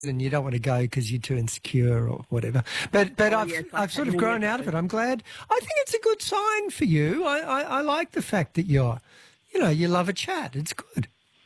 and you don't want to go because you're too insecure or whatever. But I've sort of grown out of it. I'm glad. I think it's a good sign for you. I like the fact that you love a chat. It's good.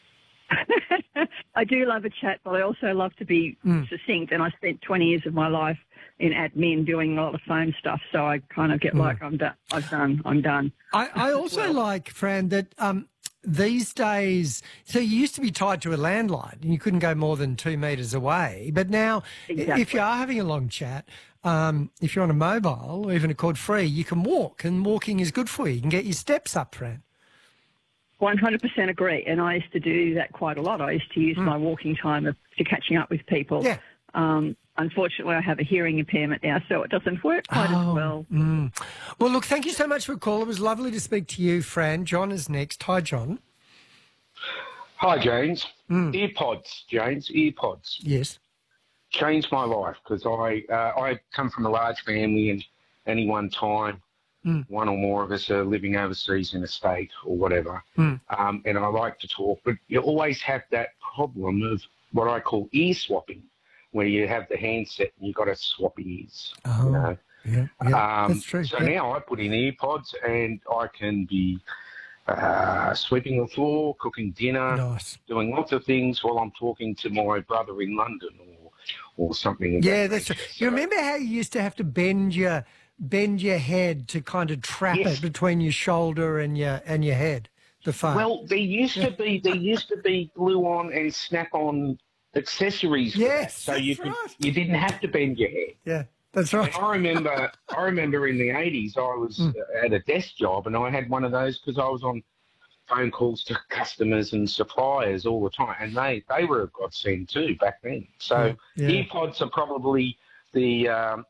I do love a chat, but I also love to be succinct, and I spent 20 years of my life in admin doing a lot of phone stuff, so I kind of get like, I'm done. I also like, Fran, that these days, so you used to be tied to a landline and you couldn't go more than 2 metres away, but now if you are having a long chat, if you're on a mobile or even a cord free, you can walk, and walking is good for you. You can get your steps up, Fran. 100% agree, and I used to do that quite a lot. I used to use my walking time to catching up with people. Yeah. Unfortunately, I have a hearing impairment now, so it doesn't work quite as well. Well, look, thank you so much for the call. It was lovely to speak to you, Fran. John is next. Hi, John. Hi, James. Earpods, James, earpods. Yes. Changed my life because I come from a large family, and any one time one or more of us are living overseas in a state or whatever, and I like to talk, but you always have that problem of what I call ear swapping, where you have the handset and you've got to swap ears. Oh, yeah, that's true. So now I put in earpods and I can be sweeping the floor, cooking dinner, doing lots of things while I'm talking to my brother in London or something. Yeah, that's true. You remember how you used to have to bend your head to kind of trap it between your shoulder and your head, the phone? Well, there used to be glue-on and snap-on accessories. Yes, so you didn't have to bend your head. Yeah, that's right. And I remember in the 80s I was at a desk job, and I had one of those because I was on phone calls to customers and suppliers all the time, and they were a godsend too back then. So earpods are probably the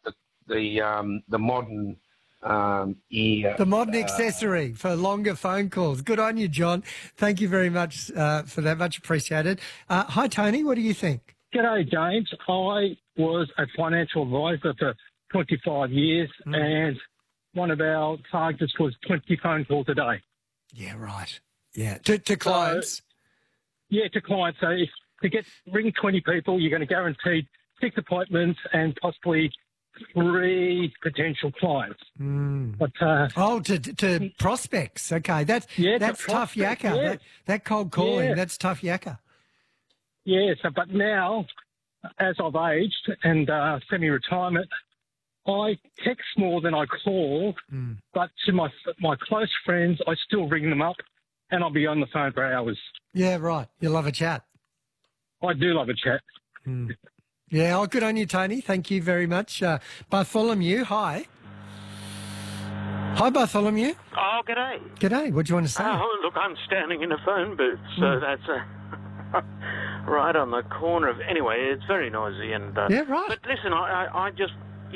modern ear. The modern accessory for longer phone calls. Good on you, John. Thank you very much for that. Much appreciated. Hi, Tony. What do you think? G'day, James. I was a financial advisor for 25 years, and one of our targets was 20 phone calls a day. Yeah, right. Yeah, to clients. To clients. So ring 20 people, you're going to guarantee 6 appointments and possibly 3 potential clients. But, to prospects. Okay, that's tough yakka. Yeah. That cold calling, that's tough yakka. Yeah, but now, as I've aged and semi-retirement, I text more than I call, but to my close friends, I still ring them up, and I'll be on the phone for hours. Yeah, right. You love a chat. I do love a chat. Yeah, good on you, Tony. Thank you very much. Bartholomew, hi. Hi, Bartholomew. Oh, g'day. G'day. What do you want to say? Oh, look, I'm standing in a phone booth, so that's right on the corner of... Anyway, it's very noisy. And yeah, right. But listen, I just...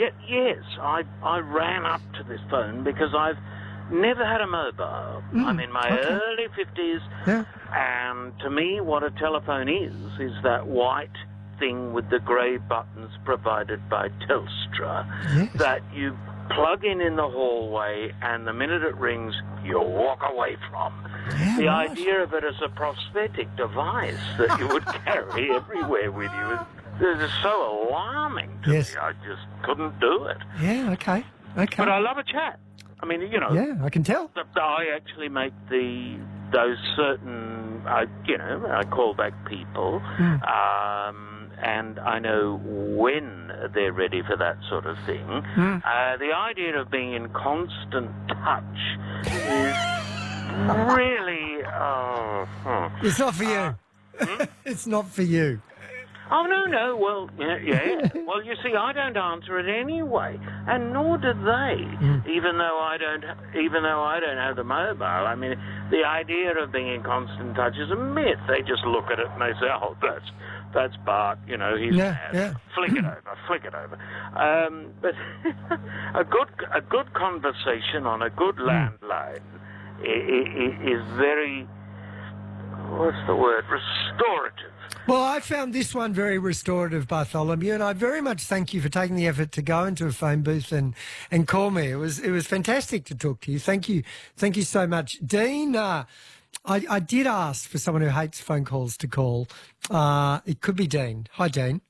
I ran up to this phone because I've never had a mobile. I'm in my early 50s, and to me what a telephone is that white thing with the grey buttons provided by Telstra that you plug in the hallway, and the minute it rings, you walk away from. Yeah, the idea of it as a prosthetic device that you would carry everywhere with you is so alarming to me. I just couldn't do it. Yeah, okay. But I love a chat. I mean, Yeah, I can tell. I actually make those certain, I call back people, and I know when they're ready for that sort of thing. The idea of being in constant touch is really... It's not for you. It's not for you. Oh, no. Well, yeah. Well, you see, I don't answer it anyway, and nor do they. Even though I don't have the mobile. I mean, the idea of being in constant touch is a myth. They just look at it and they say, "Oh, that's Bart. He's mad. Yeah. Flick it over." But a good conversation on a good landline is very, what's the word? Restorative. Well, I found this one very restorative, Bartholomew, and I very much thank you for taking the effort to go into a phone booth and call me. It was fantastic to talk to you. Thank you so much, Dean. I did ask for someone who hates phone calls to call. It could be Dean. Hi, Dean.